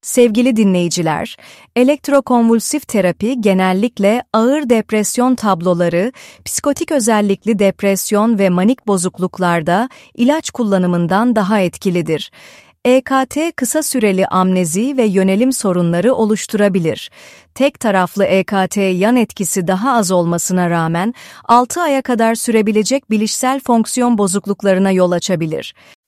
Sevgili dinleyiciler, elektrokonvulsif terapi genellikle ağır depresyon tabloları, psikotik özellikli depresyon ve manik bozukluklarda ilaç kullanımından daha etkilidir. EKT kısa süreli amnezi ve yönelim sorunları oluşturabilir. Tek taraflı EKT yan etkisi daha az olmasına rağmen 6 aya kadar sürebilecek bilişsel fonksiyon bozukluklarına yol açabilir.